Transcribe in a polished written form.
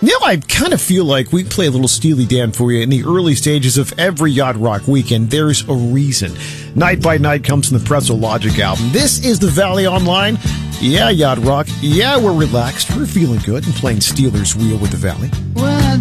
Now I kind of feel like we play a little Steely Dan for you in the early stages of every Yacht Rock weekend. There's a reason. Night by Night comes from the Pretzel Logic album. This is the Valley Online. Yeah, Yacht Rock. Yeah, we're relaxed. We're feeling good and playing Steeler's Wheel with the Valley.